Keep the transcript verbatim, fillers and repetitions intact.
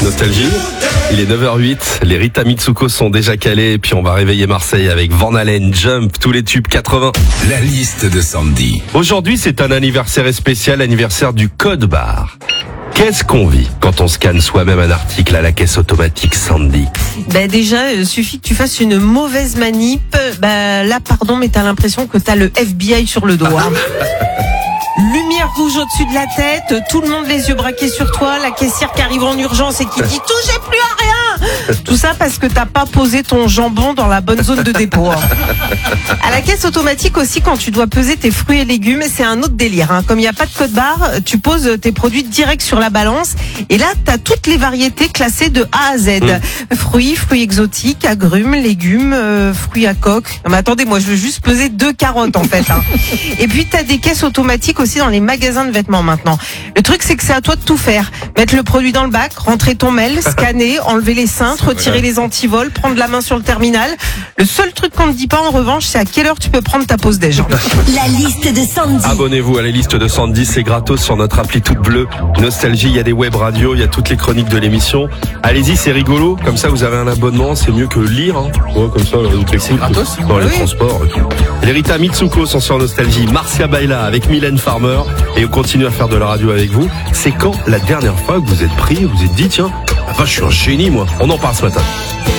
Nostalgie. Il est neuf heures huit, les Rita Mitsuko sont déjà calés et puis on va réveiller Marseille avec Van Halen, Jump, tous les tubes quatre-vingts. La liste de Sandy. Aujourd'hui, c'est un anniversaire spécial, anniversaire du code barre. Qu'est-ce qu'on vit quand on scanne soi-même un article à la caisse automatique, Sandy? Ben déjà, il suffit que tu fasses une mauvaise manip. Ben là, pardon, mais t'as l'impression que t'as le F B I sur le dos. Hein. Lumière rouge au-dessus de la tête, tout le monde les yeux braqués sur toi, la caissière qui arrive en urgence et qui dit « touchez plus à rien !» Tout ça parce que t'as pas posé ton jambon dans la bonne zone de dépôt. Hein. À la caisse automatique aussi, quand tu dois peser tes fruits et légumes, c'est un autre délire. Hein. Comme il n'y a pas de code barre, tu poses tes produits direct sur la balance et là, t'as toutes les variétés classées de A à Z. Mmh. Fruits, fruits exotiques, agrumes, légumes, euh, fruits à coque. Non mais attendez, moi je veux juste peser deux carottes en fait. Hein. Et puis t'as des caisses automatiques aussi dans les magasins de vêtements maintenant. Le truc c'est que c'est à toi de tout faire. Mettre le produit dans le bac, rentrer ton mail, scanner, enlever les cintres, retirer les antivols, prendre la main sur le terminal. Le seul truc qu'on ne dit pas en revanche, c'est à quelle heure tu peux prendre ta pause déj. La liste de Sandy. Abonnez-vous à la liste de Sandy, c'est gratos sur notre appli toute bleue. Nostalgie, il y a des web radios, il y a toutes les chroniques de l'émission. Allez-y, c'est rigolo. Comme ça, vous avez un abonnement, c'est mieux que lire. Hein. Ouais, comme ça, vous c'est gratos dans les oui. transports. Les Rita Mitsuko sont sur Nostalgie. Marcia Baila avec Mylène Farmer. Et on continue à faire de la radio avec vous. C'est quand la dernière fois que vous êtes pris, vous vous êtes dit, tiens, enfin, je suis un génie, moi. On en parle ce matin.